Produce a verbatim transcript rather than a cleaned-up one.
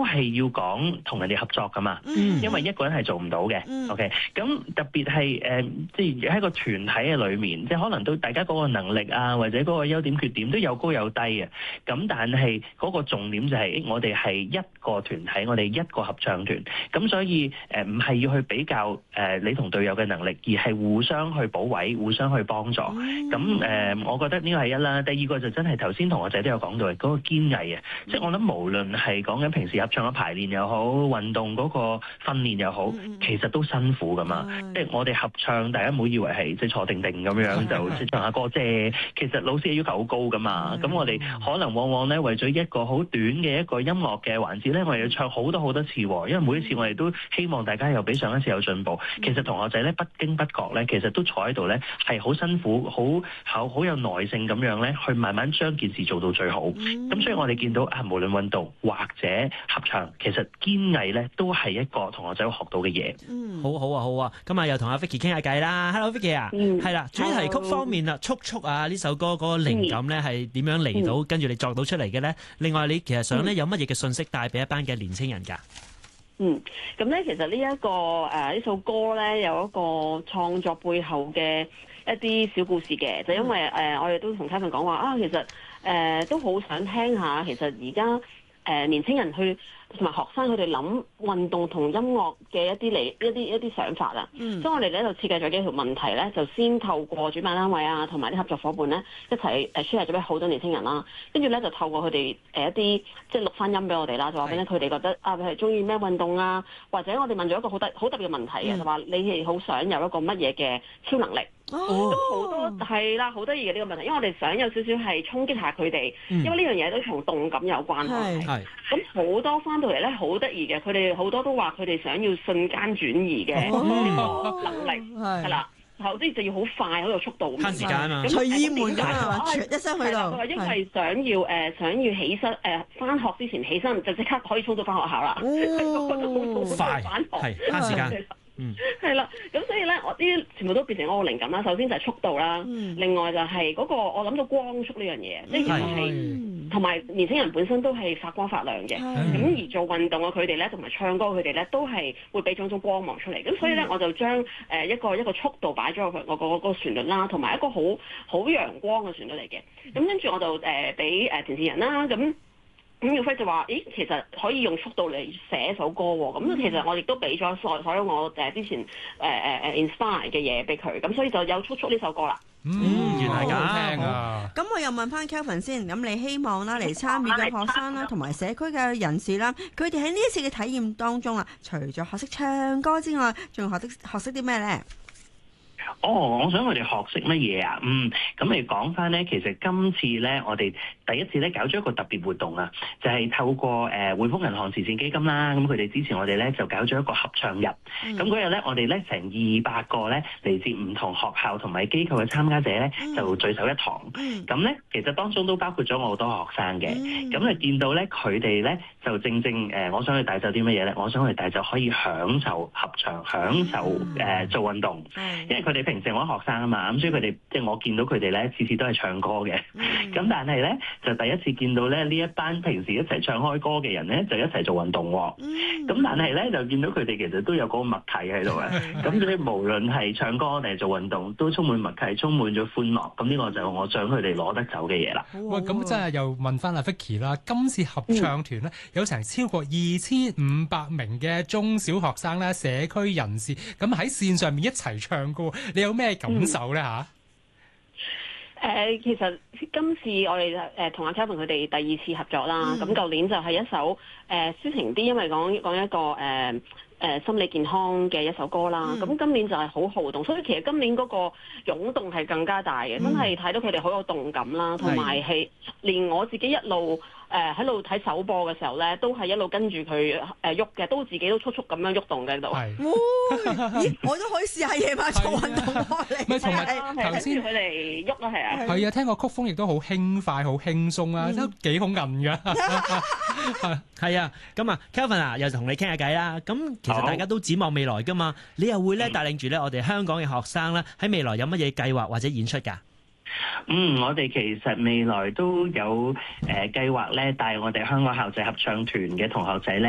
都係要講同人哋合作噶嘛， 嗯、 因為一個人係做唔到嘅。 嗯、 OK， 咁特別係誒，即係喺個團體嘅裏面，即係可能都大家嗰個能力啊，或者嗰個優點缺點都有高有低嘅。咁但係嗰個重點就係、是、我哋係一個團體，我哋一個合唱團。咁所以誒唔係要去比較誒、呃、你同隊友嘅能力，而係互相去補位，互相去幫助。咁誒、呃，我覺得呢個係一啦。第二個就真係頭先同學仔都有講到嘅嗰個堅毅啊！嗯、即係我諗無論係講緊平時合唱嘅排練又好，運動嗰個訓練又好，嗯、其實都辛苦噶嘛。嗯、即係我哋合唱，大家唔好以為係即係坐定定咁樣、嗯、就即係唱下歌啫。其實老師嘅要求好高噶嘛。咁、嗯、我哋可能往往咧為咗一個好短嘅一個音樂嘅環節咧，我哋要唱好多好多次喎。因為每一次我哋都希望大家又比上一次有進步。嗯、其實同學仔咧不經不覺咧，其實都坐喺度咧係好辛苦、好好好有耐性咁樣咧，去慢慢將件事做到最好。咁、嗯、所以我哋見到啊，無論運動或者合唱，其實堅毅咧都係一個同學仔會學到嘅嘢。 嗯，好好啊，好啊，今日又同阿 Vicky 傾下偈啦。Hello，Vicky 啊，係啦、嗯，主題曲方面啊，速速啊呢首歌嗰個靈感咧係點樣嚟到，嗯、跟住你作到出嚟嘅咧？另外你其實想咧有乜嘢嘅信息帶俾一班嘅年青人㗎？ 嗯，咁咧其實呢、這、一個誒呢、呃、首歌咧有一個創作背後嘅一啲小故事嘅，就因為誒、呃、我哋都同 Kevin 講話啊，其實誒、呃、都好想聽下，其實而家誒年青人去同埋學生佢哋諗運動同音樂嘅一啲嚟一啲一啲想法啊，嗯、所以我哋咧就設計咗幾條問題咧，就先透過主辦單位啊同埋啲合作伙伴咧一齊誒 share 咗俾好多年青人啦，跟住咧就透過佢哋誒一啲即係錄翻音俾我哋啦，就話俾咧佢哋覺得啊佢係中意咩運動啊，或者我哋問咗一個好特好特別嘅問題嘅，嗯、就話你哋好想有一個乜嘢嘅超能力？咁好、哦、多係啦，好得意嘅呢個問題，因為我哋想有少少係衝擊下佢哋，嗯、因為呢樣嘢都同動感有關係。係咁好多翻到嚟咧，好得意嘅，佢哋好多都話佢哋想要瞬間轉移嘅呢個能力，係啦、哦，後啲就要好快，好有速度， 慳時間啊嘛， 隨意門㗎嘛，一聲去到。 佢話因為想要誒、呃、想要起身誒翻學之前起身，就即刻可以衝到翻學校啦。 哦，快係慳時間。嗯， 係啦，咁所以咧，我啲全部都變成我個靈感啦。首先就係速度啦，嗯、另外就係嗰、嗰個我諗到光速呢樣嘢，即係其實係同埋年輕人本身都係發光發亮嘅。咁、嗯、而做運動嘅佢哋咧，同埋唱歌佢哋咧，都係會俾種種光芒出嚟。咁所以咧，嗯、我就將誒一個一個速度擺咗入去我個嗰個旋律啦，同埋一個好好陽光嘅旋律嚟嘅。咁跟住我就誒俾誒填詞人啦，咁。咁耀輝就話：咦，其實可以用速度嚟寫一首歌喎。咁、嗯、其實我亦都俾咗所所有我誒之前誒誒誒 inspire 嘅嘢俾佢。咁所以就有速速呢首歌啦。 嗯，原來咁好聽啊！ 咁我又問翻 Kelvin 先。咁你希望啦嚟參與嘅學生啦，同埋社區嘅人士啦，佢哋喺呢一次嘅體驗當中啊，除咗學識唱歌之外，仲學識學識啲咩咧？ 哦，我想佢哋學識乜嘢啊？嗯，咁你講翻咧，其實今次咧，我哋第一次咧搞咗一個特別活動啊，就係、是、透過誒匯豐銀行慈善基金啦，咁佢哋支持我哋咧就搞咗一個合唱日。咁嗰日咧，我哋咧成二百個咧嚟自唔同學校同埋機構嘅參加者咧，就聚首一堂。咁咧、嗯，其實當中都包括咗我好多學生嘅。咁你、嗯、見到咧，佢哋咧就正正誒、呃，我想去帶走啲乜嘢咧？我想去帶走可以享受合唱、享受誒、呃、做運動，因為佢哋平時我學生啊嘛，咁所以佢哋即係我見到佢哋咧，次次都係唱歌嘅。咁、嗯、但係咧，就第一次見到咧呢一班平時一齊唱開歌嘅人咧，就一齊做運動。咁、嗯、但係咧，就見到佢哋其實都有嗰個默契喺度嘅。咁所以無論係唱歌定係做運動，都充滿默契，充滿咗歡樂。咁呢個就係我想佢哋攞得走嘅嘢啦。 喂，咁真係又問翻阿 Vicky 啦，今次合唱團咧、嗯、有成超過二千五百名嘅中小學生啦、社區人士，咁喺線上面一齊唱歌，你有咩感受咧吓？ 誒、呃，其實今次我哋誒同阿 Kevin 佢哋第二次合作啦。咁舊、嗯、年就係一首誒抒情啲，因為講講一個誒誒、呃呃、心理健康嘅一首歌啦。咁、嗯、今年就係好浩動，所以其實今年嗰個湧動係更加大嘅，嗯、真係睇到佢哋好有動感啦，同埋係連我自己一路誒喺度睇首播嘅時候咧，都係一路跟住佢誒喐嘅，都自己都速速咁樣喐動嘅喺度。係， 咦，我都可以試下夜晚做運動嚟。 咪同埋頭先佢哋喐啦，係啊。 係啊，聽個曲風亦都好輕快、好輕鬆啊，都幾好韌㗎。 係啊，咁啊，Kelvin 啊，又同你傾下偈啦。咁其實大家都展望未來㗎嘛，你又會咧帶領住咧我哋香港嘅學生咧喺未來有乜嘢計劃或者演出㗎？ 嗯，我哋其實未來都有誒計劃咧，帶我哋香港校際合唱團嘅同學仔咧。